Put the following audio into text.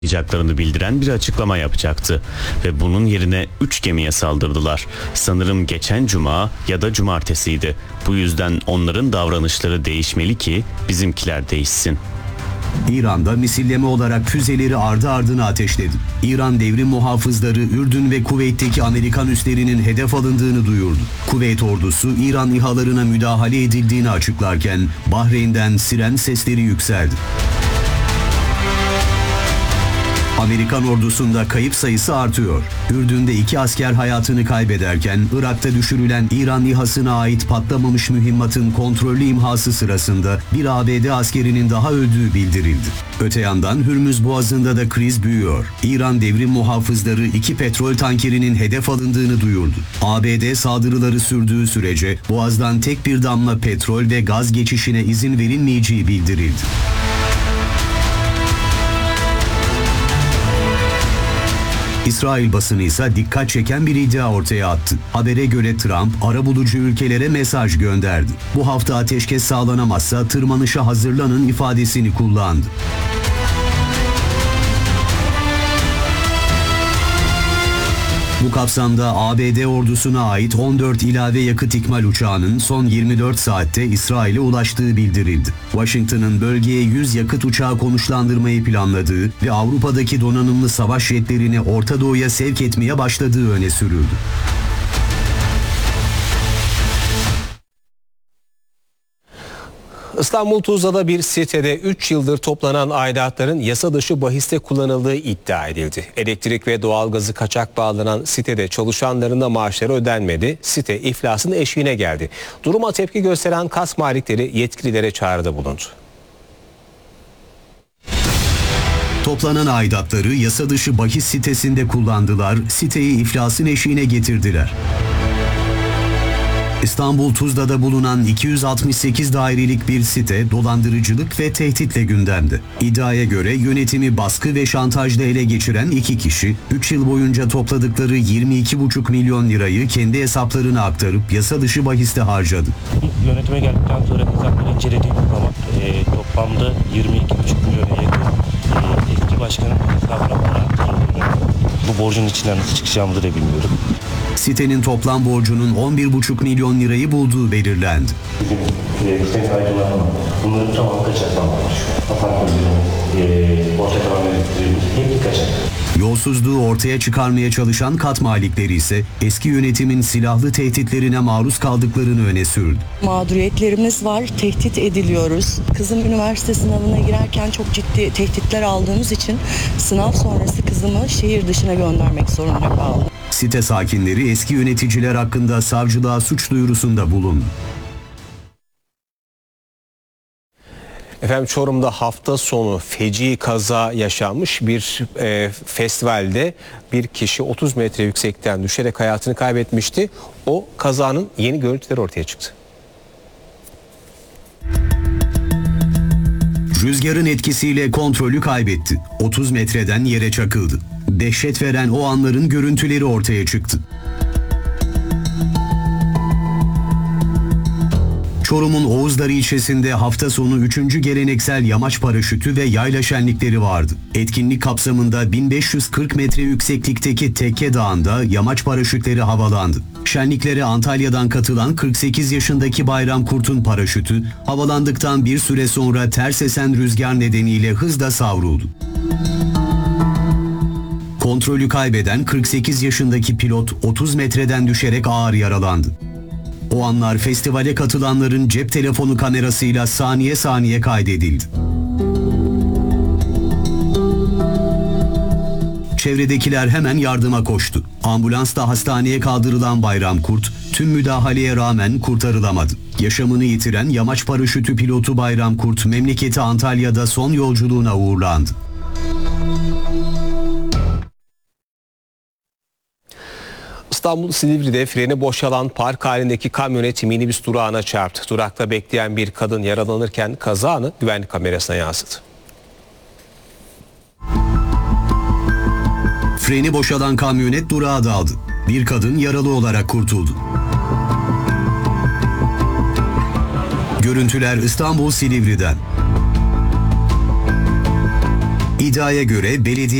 yapacaklarını bildiren bir açıklama yapacaktı ve bunun yerine 3 gemiye saldırdılar. Sanırım geçen cuma ya da cumartesiydi. Bu yüzden onların davranışları değişmeli ki bizimkiler değişsin. İran'da misilleme olarak füzeleri ardı ardına ateşledi. İran devrim muhafızları Ürdün ve Kuveyt'teki Amerikan üslerinin hedef alındığını duyurdu. Kuveyt ordusu İran İHA'larına müdahale edildiğini açıklarken Bahreyn'den siren sesleri yükseldi. Amerikan ordusunda kayıp sayısı artıyor. Ürdün'de 2 asker hayatını kaybederken Irak'ta düşürülen İran İHA'sına ait patlamamış mühimmatın kontrollü imhası sırasında bir ABD askerinin daha öldüğü bildirildi. Öte yandan Hürmüz Boğazı'nda da kriz büyüyor. İran devrim muhafızları 2 petrol tankerinin hedef alındığını duyurdu. ABD saldırıları sürdüğü sürece Boğaz'dan tek bir damla petrol ve gaz geçişine izin verilmeyeceği bildirildi. İsrail basını ise dikkat çeken bir iddia ortaya attı. Habere göre Trump, arabulucu ülkelere mesaj gönderdi. Bu hafta ateşkes sağlanamazsa tırmanışa hazırlanın ifadesini kullandı. Bu kapsamda ABD ordusuna ait 14 ilave yakıt ikmal uçağının son 24 saatte İsrail'e ulaştığı bildirildi. Washington'ın bölgeye 100 yakıt uçağı konuşlandırmayı planladığı ve Avrupa'daki donanımlı savaş jetlerini Orta Doğu'ya sevk etmeye başladığı öne sürüldü. İstanbul Tuzla'da bir sitede 3 yıldır toplanan aidatların yasa dışı bahiste kullanıldığı iddia edildi. Elektrik ve doğalgazı kaçak bağlanan sitede çalışanların da maaşları ödenmedi. Site iflasın eşiğine geldi. Duruma tepki gösteren KAS malikleri yetkililere çağrıda bulundu. Toplanan aidatları yasa dışı bahis sitesinde kullandılar, siteyi iflasın eşiğine getirdiler. İstanbul Tuzla'da bulunan 268 dairelik bir site dolandırıcılık ve tehditle gündemde. İddiaya göre yönetimi baskı ve şantajla ele geçiren 2 kişi 3 yıl boyunca topladıkları 22,5 milyon lirayı kendi hesaplarına aktarıp yasa dışı bahiste harcadı. Yönetime geldikten sonra hesapları incelediğim zaman toplamda 22,5 milyona yakın eski başkanın hesabına para aktarıldığını, bu borcun içinden nasıl çıkacağımızı da bilmiyorum. Sitenin toplam borcunun 11,5 milyon lirayı bulduğu belirlendi. Bizim aydınlanma, bunların tamamı kaçak bağlanmış. Apartmanların, borca devam ettiğimiz hep kaçak. Yolsuzluğu ortaya çıkarmaya çalışan kat malikleri ise eski yönetimin silahlı tehditlerine maruz kaldıklarını öne sürdü. Mağduriyetlerimiz var, tehdit ediliyoruz. Kızım üniversite sınavına girerken çok ciddi tehditler aldığımız için sınav sonrası kızımı şehir dışına göndermek zorunda kaldım. Site sakinleri eski yöneticiler hakkında savcılığa suç duyurusunda bulundu. Efendim Çorum'da hafta sonu feci kaza yaşanmış bir festivalde bir kişi 30 metre yüksekten düşerek hayatını kaybetmişti. O kazanın yeni görüntüleri ortaya çıktı. Rüzgarın etkisiyle kontrolü kaybetti. 30 metreden yere çakıldı. Dehşet veren o anların görüntüleri ortaya çıktı. Çorum'un Oğuzlar ilçesinde hafta sonu 3. geleneksel yamaç paraşütü ve yayla şenlikleri vardı. Etkinlik kapsamında 1540 metre yükseklikteki Tekke Dağı'nda yamaç paraşütleri havalandı. Şenliklere Antalya'dan katılan 48 yaşındaki Bayram Kurt'un paraşütü havalandıktan bir süre sonra ters esen rüzgar nedeniyle hızla savruldu. Kontrolü kaybeden 48 yaşındaki pilot 30 metreden düşerek ağır yaralandı. O anlar festivale katılanların cep telefonu kamerasıyla saniye saniye kaydedildi. Çevredekiler hemen yardıma koştu. Ambulansla hastaneye kaldırılan Bayram Kurt, tüm müdahaleye rağmen kurtarılamadı. Yaşamını yitiren yamaç paraşütü pilotu Bayram Kurt, memleketi Antalya'da son yolculuğuna uğurlandı. İstanbul Silivri'de freni boşalan park halindeki kamyonet minibüs durağına çarptı. Durakta bekleyen bir kadın yaralanırken kaza anı güvenlik kamerasına yansıdı. Freni boşalan kamyonet durağa daldı. Bir kadın yaralı olarak kurtuldu. Görüntüler İstanbul Silivri'den. İddiaya göre belediye